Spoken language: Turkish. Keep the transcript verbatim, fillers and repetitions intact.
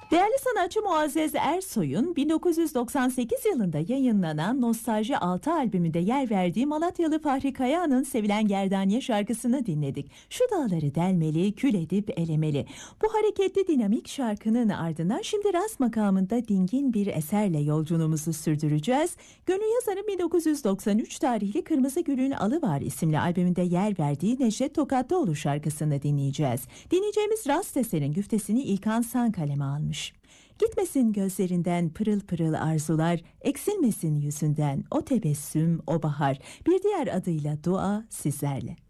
Değerli sanatçı Muazzez Ersoy'un bin dokuz yüz doksan sekiz yılında yayınlanan Nostalji altı albümünde yer verdiği Malatyalı Fahri Kaya'nın Sevilen Gerdaniye şarkısını dinledik. Şu dağları delmeli, kül edip elemeli. Bu hareketli dinamik şarkının ardından şimdi rast makamında dingin bir eserle yolculuğumuzu sürdüreceğiz. Gönül Yazar'ın bin dokuz yüz doksan üç tarihli Kırmızı Gül'ün Alıvar isimli albümünde yer verdiği Necdet Tokatlıoğlu şarkısını dinleyeceğiz. Dinleyeceğimiz rast eserin güftesini İlkan San kaleme almış. Gitmesin gözlerinden pırıl pırıl arzular, eksilmesin yüzünden o tebessüm, o bahar. Bir diğer adıyla dua sizlerle.